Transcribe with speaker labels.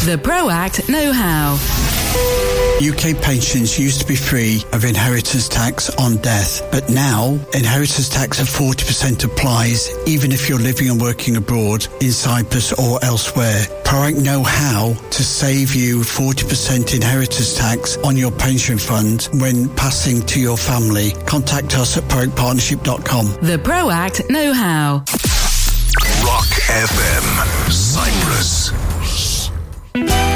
Speaker 1: The ProAct Know-How.
Speaker 2: UK pensions used to be free of inheritance tax on death, but now inheritance tax of 40% applies even if you're living and working abroad in Cyprus or elsewhere. ProAct Know-How to save you 40% inheritance tax on your pension fund when passing to your family. Contact us at proactpartnership.com.
Speaker 1: The ProAct Know-How.
Speaker 3: Rock FM, Cyprus.